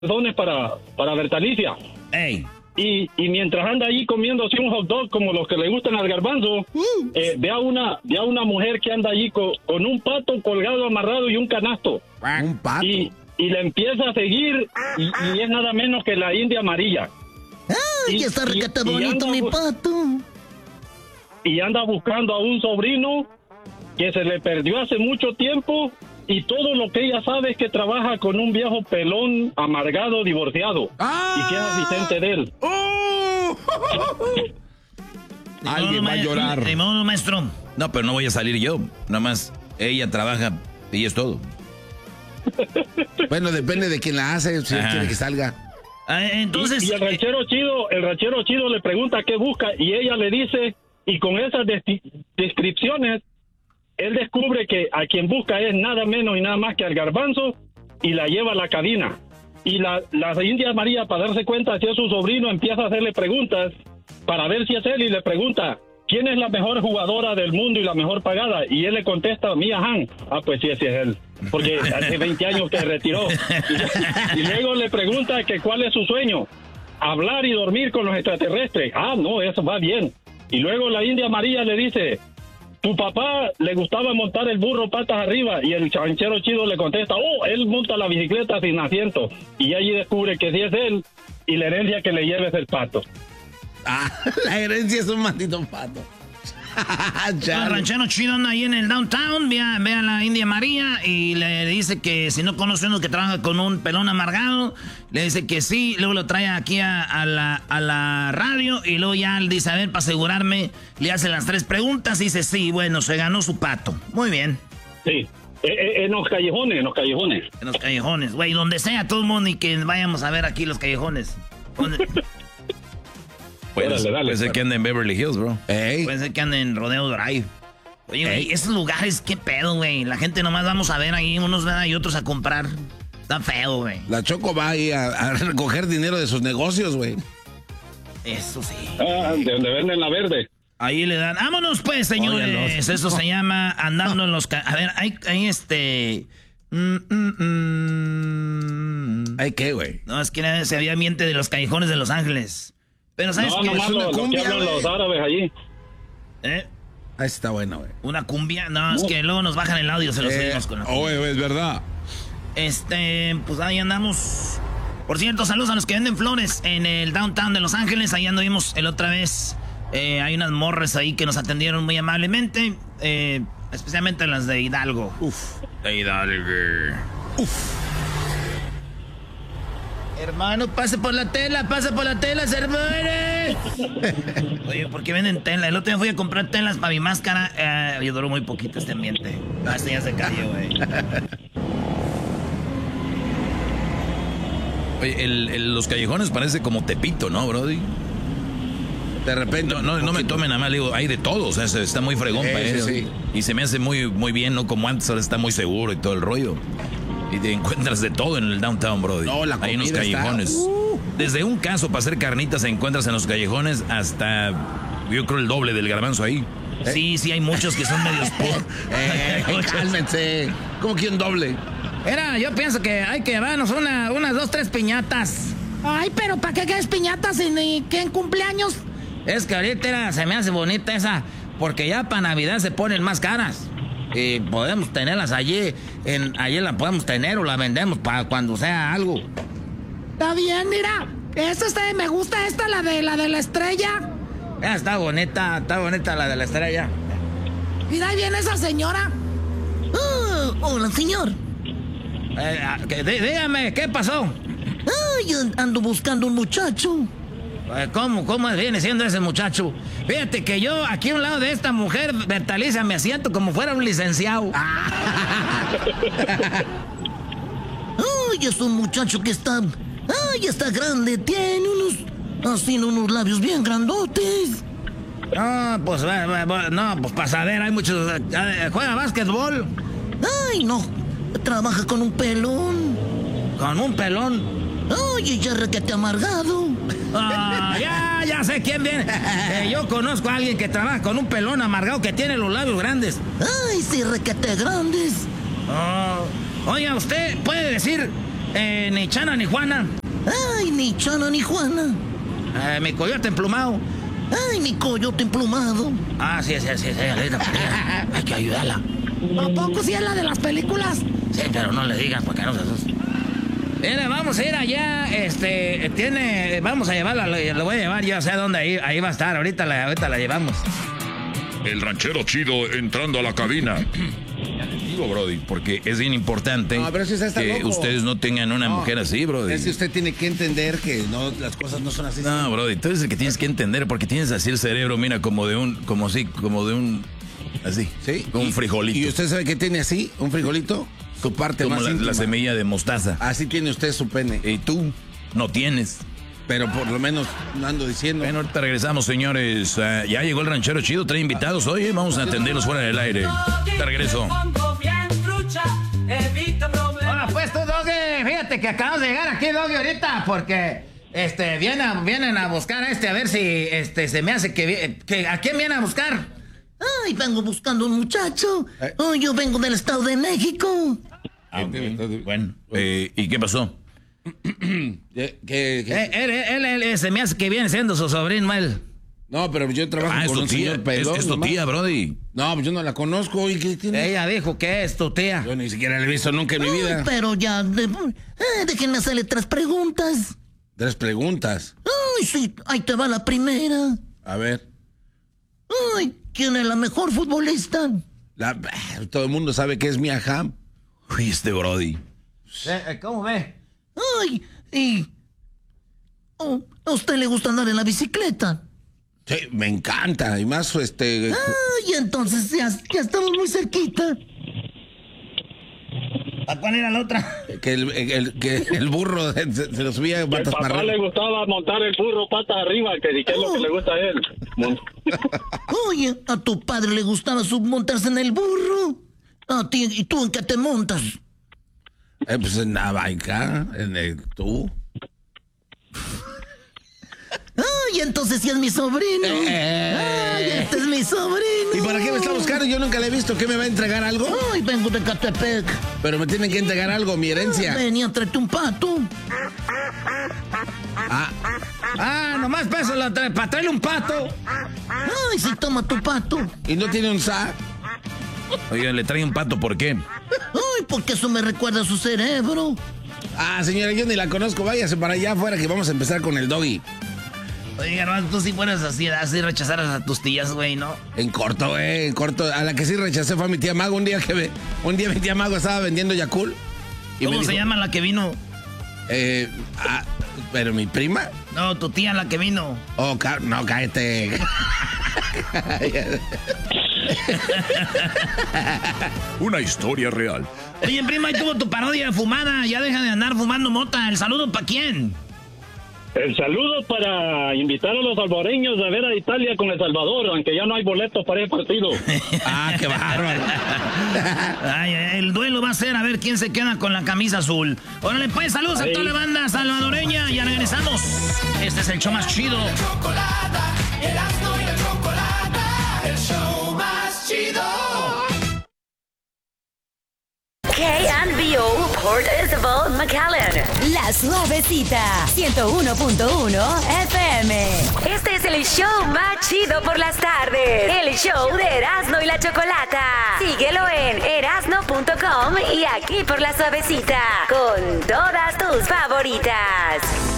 calzones para Bertalicia. Ey. Y mientras anda ahí comiéndose un hot dog como los que le gustan al Garbanzo, ve a una mujer que anda allí con un pato colgado, amarrado y un canasto. Un pato. Y le empieza a seguir y es nada menos que la India Amarilla. ¡Ay, está requete bonito mi pato! Y anda buscando a un sobrino que se le perdió hace mucho tiempo y todo lo que ella sabe es que trabaja con un viejo pelón, amargado, divorciado y que es asistente de él. Alguien va a llorar. De modo, maestro. No, pero no voy a salir yo. Nada más ella trabaja y es todo. Bueno, depende de quién la hace, si quiere que salga. Entonces... Y el ranchero chido le pregunta qué busca y ella le dice, y con esas descripciones, él descubre que a quien busca es nada menos y nada más que al Garbanzo y la lleva a la cabina. Y la India María, para darse cuenta si es su sobrino, empieza a hacerle preguntas para ver si es él y le pregunta, ¿quién es la mejor jugadora del mundo y la mejor pagada? Y él le contesta, Mia Hamm. Ah, pues sí, ese es él. Porque hace 20 años que se retiró. Y luego le pregunta que cuál es su sueño. Hablar y dormir con los extraterrestres. Ah, no, eso va bien. Y luego la India María le dice, tu papá le gustaba montar el burro patas arriba. Y el ranchero chido le contesta, él monta la bicicleta sin asiento. Y allí descubre que sí es él y la herencia que le lleva es el pato. La herencia es un maldito pato. El ranchero chido anda ahí en el downtown, ve a la India María y le dice que si no conoce uno que trabaja con un pelón amargado, le dice que sí, luego lo trae aquí a la radio y luego ya le dice, a ver, para asegurarme, le hace las 3 preguntas y dice, sí, bueno, se ganó su pato. Muy bien. Sí, en los callejones. En los callejones, güey, donde sea todo el mundo y que vayamos a ver aquí los callejones. Puede ser que ande en Beverly Hills, bro. Puede ser que ande en Rodeo Drive. Oye, güey, esos lugares, qué pedo, güey. La gente nomás vamos a ver ahí, unos van y otros a comprar. Está feo, güey. La Choco va ahí a recoger dinero de sus negocios, güey. Eso sí. De donde venden la verde. Ahí le dan. Vámonos, pues, señores. Óyalos. Eso se llama andando en los... A ver, hay ¿Hay qué, güey? No, es que se había ambiente de los callejones de Los Ángeles. Pero ¿sabes qué? Nomás lo que hablan los árabes allí. Ahí está bueno, güey. ¿Una cumbia? No, es que luego nos bajan el audio, se los subimos con la cumbia. Es verdad. Pues ahí andamos. Por cierto, saludos a los que venden flores en el downtown de Los Ángeles. Ahí anduvimos el otra vez. Hay unas morras ahí que nos atendieron muy amablemente. Especialmente las de Hidalgo. De Hidalgo. Hermano, pase por la tela, hermano. Oye, ¿por qué venden tela? El otro día fui a comprar telas para mi máscara. Y duró muy poquito este ambiente. Este ya se cayó, güey. Oye, los callejones parece como Tepito, ¿no, brody? De repente. No me tomen a mal, digo, hay de todo. O sea, está muy fregón para ellos. Sí. Y se me hace muy, muy bien, ¿no? Como antes, ahora está muy seguro y todo el rollo. Y te encuentras de todo en el downtown, brody. No, la comida ahí en los callejones. Desde un caso para hacer carnitas encuentras en los callejones hasta, yo creo, el doble del Garbanzo ahí. Sí, hay muchos que son medios cálmense. ¿Cómo que un doble? Mira, yo pienso que hay que llevarnos unas 2, 3 piñatas. Ay, pero ¿para qué quieres piñatas en cumpleaños? Es que ahorita se me hace bonita esa, porque ya para Navidad se ponen más caras. Y podemos tenerlas allí la podemos tener o la vendemos para cuando sea algo. Está bien, mira. Me gusta la de la estrella. Está bonita la de la estrella. Mira, ahí viene esa señora. Hola, señor. Dígame, ¿qué pasó? Yo ando buscando un muchacho. ¿Cómo viene siendo ese muchacho? Fíjate que yo aquí a un lado de esta mujer, Bertalicia, me siento como fuera un licenciado. Es un muchacho que está grande, tiene unos labios bien grandotes. No, pues para saber, hay muchos. ¿Juega básquetbol? Ay, no, trabaja con un pelón. ¿Con un pelón? Ay, ya requete amargado. Ya sé quién viene. Yo conozco a alguien que trabaja con un pelón amargado que tiene los labios grandes. Ay, sí, requete grandes. Oiga, usted puede decir Ni Chana ni Juana. Ay, ni Chana ni Juana. Mi coyote emplumado. Ay, mi coyote emplumado. Sí. Hay que ayudarla. ¿A poco sí es la de las películas? Sí, pero no le digas porque no se asuste. Mira, vamos a ir allá, vamos a llevarla, lo voy a llevar, yo sé dónde ahí va a estar, ahorita la llevamos. El ranchero chido entrando a la cabina. Ya les digo, Brody, porque es bien importante que loco. Ustedes no tengan una mujer así, Brody. Es que usted tiene que entender que las cosas no son así. No, Brody, tú eres el que tienes que entender, porque tienes así el cerebro, mira, como de un, así, ¿sí? Como un frijolito. ¿Y usted sabe qué tiene así? ¿Un frijolito? Su parte como más íntima. La semilla de mostaza. Así tiene usted su pene. Y tú no tienes. Pero por lo menos no ando diciendo. Bueno, ahorita regresamos, señores. Ya llegó el ranchero chido, trae invitados hoy. Vamos a atenderlos fuera del aire. Te regreso. Hola, pues tú, Doggy. Fíjate que acabamos de llegar aquí, Doggy, ahorita, porque vienen a buscar a ver si se me hace que ¿a quién vienen a buscar? Ay, vengo buscando un muchacho. Yo vengo del Estado de México. Bueno, ¿y qué pasó? Él se me hace que viene siendo su sobrino, él. No, pero yo trabajo con un señor pelón. Es tu tía, Brody. No, pues yo no la conozco. ¿Y qué tiene? Ella dijo que es tu tía. Yo ni siquiera la he visto nunca en mi vida. Pero ya, déjenme hacerle 3 preguntas. 3 preguntas. Ay, sí, ahí te va la primera. A ver. Ay, ¿quién es la mejor futbolista? Todo el mundo sabe que es Mia Hamm. Uy, Brody. ¿Cómo ve? Ay, ¿a usted le gusta andar en la bicicleta? Sí, me encanta. Y más, Ay, entonces ya estamos muy cerquita. ¿A cuál era la otra? Que el burro se lo subía patas para arriba. Le gustaba montar el burro patas arriba, que es lo que le gusta a él. Oye, a tu padre le gustaba montarse en el burro. A ti, ¿y tú en qué te montas? Pues en la baica, tú. Ay, entonces sí es mi sobrino. Ay, este es mi sobrino. ¿Y para qué me está buscando? Yo nunca le he visto. ¿Qué me va a entregar algo? Ay, vengo de Catepec. Pero me tienen que entregar algo, mi herencia. Venía a traerte un pato. Nomás peso para traerle un pato. Ay, sí, toma tu pato. ¿Y no tiene un sac? Oiga, le trae un pato, ¿por qué? Ay, porque eso me recuerda a su cerebro. Señora, yo ni la conozco. Váyase para allá afuera que vamos a empezar con el Doggy. Oiga, hermano, tú sí fueras así rechazaras a tus tías, güey, ¿no? En corto. A la que sí rechacé fue a mi tía Mago. Un día mi tía Mago estaba vendiendo Yakult. ¿Cómo se llama la que vino? ¿Pero mi prima? No, tu tía la que vino. Oh, no, cállate. Una historia real. Oye, prima, ahí tuvo tu parodia fumada. Ya deja de andar fumando mota. ¿El saludo para quién? El saludo para invitar a los salvadoreños a ver a Italia con El Salvador, aunque ya no hay boletos para el partido. Qué bárbaro. El duelo va a ser a ver quién se queda con la camisa azul. Órale, pues, saludos a toda la banda salvadoreña. Ya regresamos. Este es el show más chido. Erasmo y la Chocolata, el show más chido. KNBO Port Isabel, McAllen. La Suavecita, 101.1 FM. Este es el show más chido por las tardes. El show de Erasmo y la Chocolata. Síguelo en erasno.com y aquí por La Suavecita. Con todas tus favoritas.